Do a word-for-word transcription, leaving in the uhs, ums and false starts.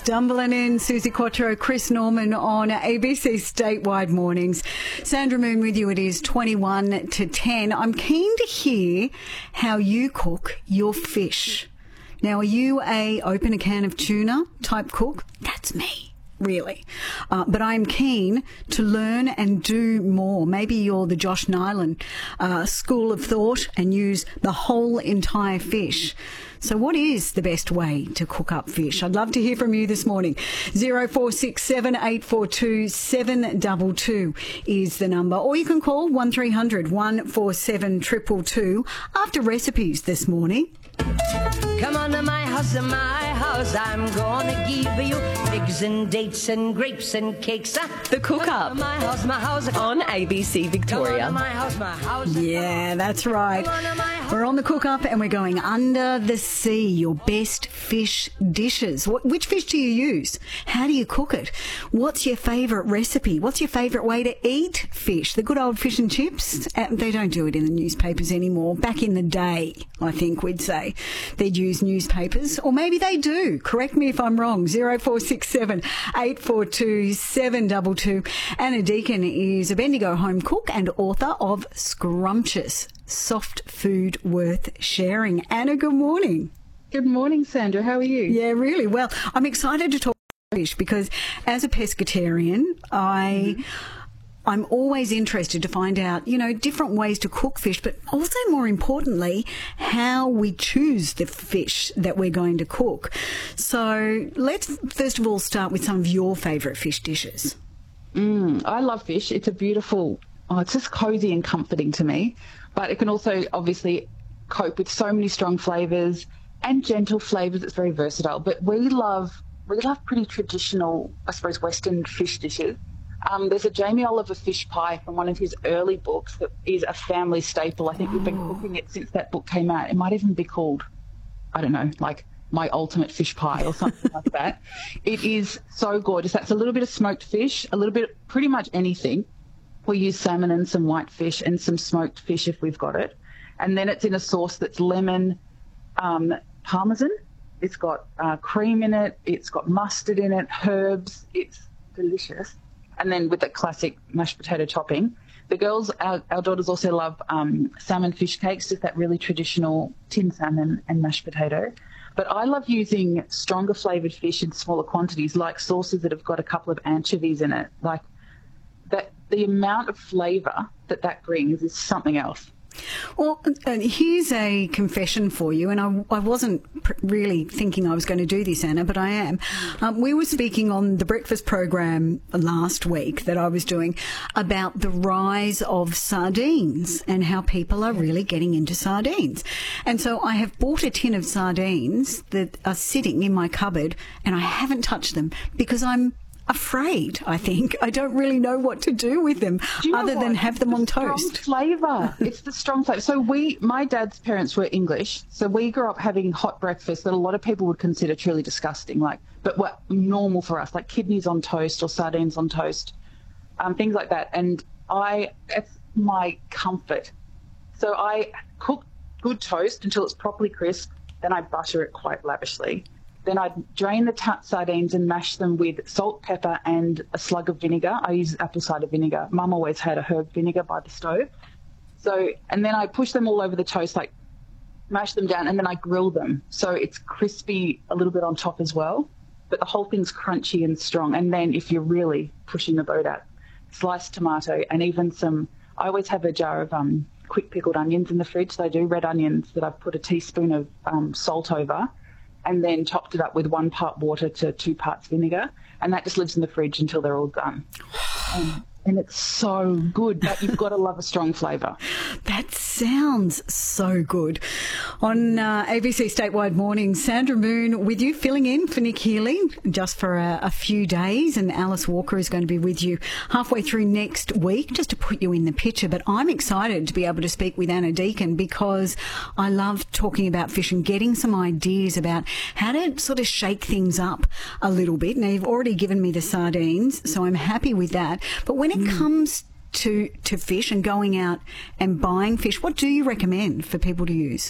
Dumblin in, Susie Quattro, Chris Norman on A B C Statewide Mornings. Sandra Moon with you. It is twenty-one to ten. I'm keen to hear how you cook your fish. Now, are you a open a can of tuna type cook? That's me. Really. Uh, but I'm keen to learn and do more. Maybe you're the Josh Nyland uh, school of thought and use the whole entire fish. So what is the best way to cook up fish? I'd love to hear from you this morning. zero four six seven eight four two seven two two is the number. Or you can call one three hundred one four seven two two two after recipes this morning. Come on to my house, to my house, I'm gonna give you eggs and dates and grapes and cakes. The Cook Up my house, my house. on A B C Victoria. Come on to my house, my house. Yeah, that's right. We're on the Cook Up and we're going under the sea. Your best fish dishes. What, which fish do you use? How do you cook it? What's your favourite recipe? What's your favourite way to eat fish? The good old fish and chips? Uh, they don't do it in the newspapers anymore. Back in the day, I think we'd say they'd use newspapers, or maybe they do. Correct me if I'm wrong. zero four six seven eight four two seven two two. Anna Deakin is a Bendigo home cook and author of Scrumptious, Soft Food Worth Sharing. Anna, good morning. Good morning, Sandra. How are you? Yeah, really well. I'm excited to talk about fish because as a pescatarian, I... Mm-hmm. I'm always interested to find out, you know, different ways to cook fish, but also more importantly, how we choose the fish that we're going to cook. So let's first of all start with some of your favourite fish dishes. Mm, I love fish. It's a beautiful, oh, it's just cosy and comforting to me, but it can also obviously cope with so many strong flavours and gentle flavours. It's very versatile, but we love, we love pretty traditional, I suppose, Western fish dishes. Um, there's a Jamie Oliver fish pie from one of his early books that is a family staple. I think we've been cooking it since that book came out. It might even be called, I don't know, like My Ultimate Fish Pie or something like that. It is so gorgeous. That's a little bit of smoked fish, a little bit, pretty much anything. We use salmon and some white fish and some smoked fish if we've got it. And then it's in a sauce that's lemon, um, parmesan. It's got uh, cream in it. It's got mustard in it, herbs. It's delicious. And then with the classic mashed potato topping. The girls, our, our daughters also love um, salmon fish cakes, just that really traditional tin salmon and mashed potato. But I love using stronger flavoured fish in smaller quantities, like sauces that have got a couple of anchovies in it. Like that, the amount of flavour that that brings is something else. Well, uh, here's a confession for you, and I, I wasn't pr- really thinking I was going to do this, Anna, but I am. Um, we were speaking on the breakfast program last week that I was doing about the rise of sardines and how people are really getting into sardines. And so I have bought a tin of sardines that are sitting in my cupboard, and I haven't touched them because I'm afraid, I think. I don't really know what to do with them do other than have them on toast. Flavour. It's the strong flavour. So we, my dad's parents were English, so we grew up having hot breakfast that a lot of people would consider truly disgusting, like, but were normal for us, like kidneys on toast or sardines on toast, um, things like that. And I, it's my comfort. So I cook good toast until it's properly crisp, then I butter it quite lavishly. Then I'd drain the t- sardines and mash them with salt, pepper, and a slug of vinegar. I use apple cider vinegar. Mum always had a herb vinegar by the stove. So, and then I push them all over the toast, like mash them down, and then I grill them. So it's crispy a little bit on top as well, but the whole thing's crunchy and strong. And then if you're really pushing the boat out, sliced tomato and even some, I always have a jar of um, quick pickled onions in the fridge. So I do red onions that I've put a teaspoon of um, salt over, and then topped it up with one part water to two parts vinegar, and that just lives in the fridge until they're all done. Um, and it's so good, but you've got to love a strong flavour. That sounds so good. On uh, A B C Statewide Mornings, Sandra Moon with you, filling in for Nick Healy just for a, a few days, and Alice Walker is going to be with you halfway through next week just to put you in the picture. But I'm excited to be able to speak with Anna Deakin because I love talking about fish and getting some ideas about how to sort of shake things up a little bit. Now, you've already given me the sardines, so I'm happy with that. But when it mm. comes to to fish and going out and buying fish, what do you recommend for people to use?